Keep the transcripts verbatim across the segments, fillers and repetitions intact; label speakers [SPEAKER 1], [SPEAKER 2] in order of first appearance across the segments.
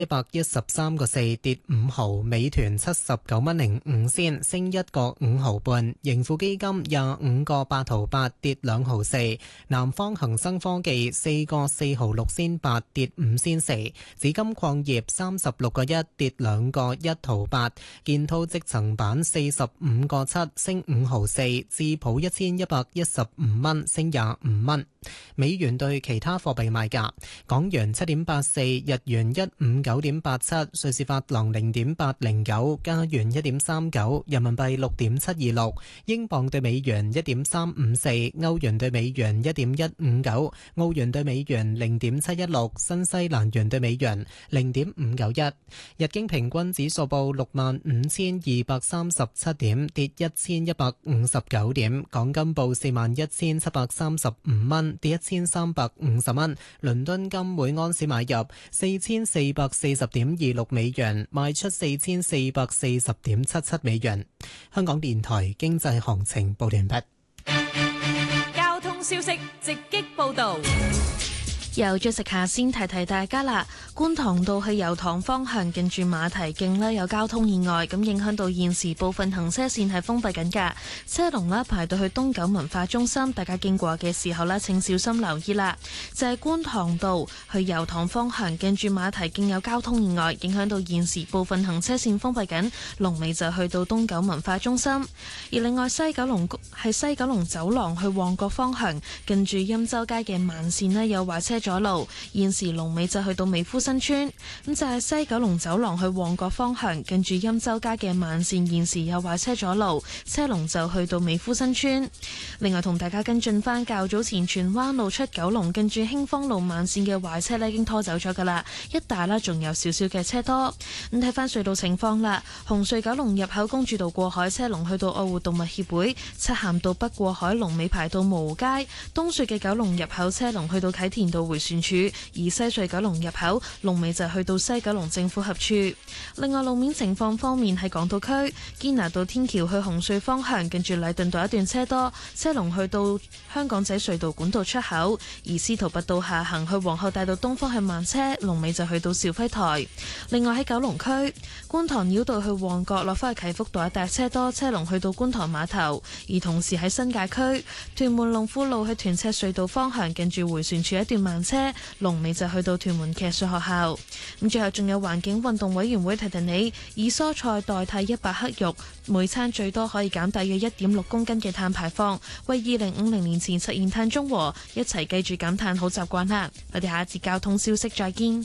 [SPEAKER 1] 一百一十三個四跌五毫，美團七十九蚊零五仙升一個五毫半，盈富基金廿五個八毫八跌兩毫四，南方恒生科技四個四毫六仙八跌五仙四，紫金礦業三十六個一跌兩個一毫八，建滔積層板四十五個七升五毫四，智普一千一百一十五蚊升廿五蚊。美元對其他貨幣賣價：港元七點八四，日元一五九點八七，瑞士法郎零點八零九，加元一點三九，人民幣六點七二六，英鎊對美元一點三五四，歐元對美元一點一五九，澳元對美元零點七一六，新西蘭元對美元零點五九一。日經平均指數報六萬五千二百三十七點，跌一千一百五十九點。港金報四萬一千七百三十五蚊，跌一千三百五十蚊。倫敦金每安士買入四千四百四十點二六美元，賣出四千四百四十點七七美元。香港電台經濟行情報完畢。
[SPEAKER 2] 交通消息直擊報道。
[SPEAKER 3] 由咗食下先提提大家啦，觀塘道去油塘方向近住馬蹄徑呢有交通意外，咁影響到現時部分行車線係封閉緊㗎，車龍呢排到去東九文化中心，大家經過嘅時候呢請小心留意啦。就係觀塘道去油塘方向近住馬蹄徑有交通意外，影響到現時部分行車線封閉緊，龍尾就去到東九文化中心。而另外西九龍係西九龍走廊去旺角方向近住欽州街嘅慢線呢有壞車阻路，現時龍尾就去到美孚新村。咁就係西九龍走廊去旺角方向近住欽州街嘅慢線，現時有壞車阻路，車龍就去到美孚新村。另外同大家跟進翻較早前荃灣路出九龍近住興芳路慢線嘅壞車呢已經拖走咗噶啦，一帶啦仲有少少嘅車多。咁睇翻隧道情況啦，紅隧九龍入口公主道過海車龍去到愛護動物協會，漆咸道北過海龍尾排到蕪湖街，東隧嘅九龍入口車龍去到啟田道回旋處，而西隧九龍入口龍尾就去到西九龍政府合處。另外路面情況方面，喺港島區堅拿道天橋去紅隧方向近住禮頓道一段車多，車龍去到香港仔隧道管道出口，而司徒拔道下行去皇后大道東方向慢車，龍尾就去到兆輝台。另外喺九龍區觀塘繞道去旺角落返去啟福道一帶車多，車龍去到觀塘碼頭。而同時喺新界區屯門龍富路去屯赤隧道方向近住回旋處一段慢車，龍尾就去到屯門騎術學校。咁最後仲有環境運動委員會提提你，以蔬菜代替一百克肉，每餐最多可以減大約一點六公斤嘅碳排放，為二零五零年前實現碳中和，一齊記住減碳好習慣啦！我哋下一節交通消息再見。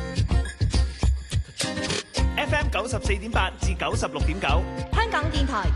[SPEAKER 4] F M 九十四點八至九十六點九，
[SPEAKER 2] 香港電台